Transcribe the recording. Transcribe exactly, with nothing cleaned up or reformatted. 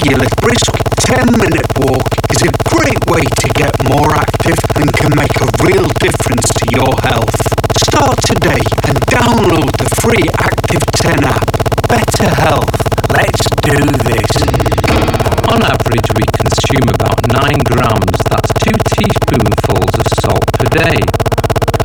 regular brisk ten minute walk is a great way to get more active and can make a real difference to your health. Start today and download the free Active ten app. Better health. Let's do this. On average, we